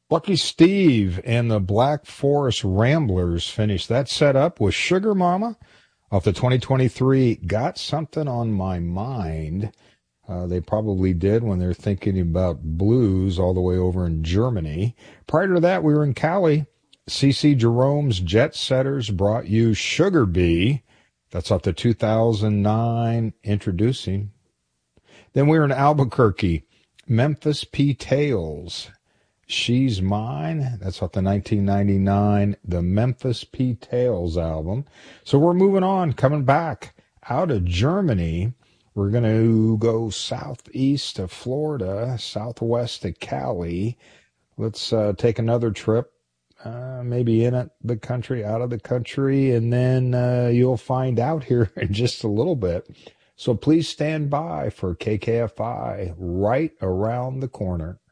Lucky Steve and the Black Forest Ramblers finished that set up with Sugar Mama off the 2023 Got Something on My Mind. They probably did when they're thinking about blues all the way over in Germany. Prior to that, we were in Cali. C.C. Jerome's Jet Setters brought you Sugar Bee. That's off the 2009 Introducing. Then we were in Albuquerque. Memphis P. Tales. She's Mine. That's off the 1999 The Memphis P. Tales album. So we're moving on, coming back out of Germany. We're going to go southeast to Florida, southwest to Cali. Let's take another trip, maybe in the country, out of the country, and then you'll find out here in just a little bit. So please stand by for KKFI right around the corner.